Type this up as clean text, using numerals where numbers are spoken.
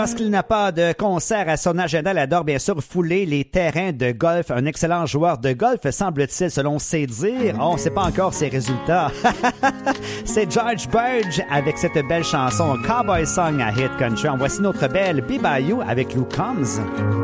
Parce qu'il n'a pas de concert à son agenda, il adore bien sûr fouler les terrains de golf. Un excellent joueur de golf, semble-t-il, selon ses dires. On ne sait pas encore ses résultats. C'est George Burge avec cette belle chanson Cowboy Song à Hit Country. En voici notre belle Be Bayou avec Lou Combs.